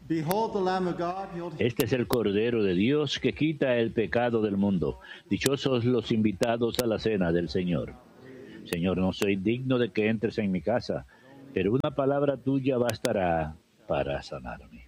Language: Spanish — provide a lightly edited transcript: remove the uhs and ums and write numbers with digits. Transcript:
Behold the Lamb of God. Behold him. Este es el Cordero de Dios que quita el pecado del mundo. Dichosos los invitados a la cena del Señor. Señor, no soy digno de que entres en mi casa, pero una palabra tuya bastará para sanarme.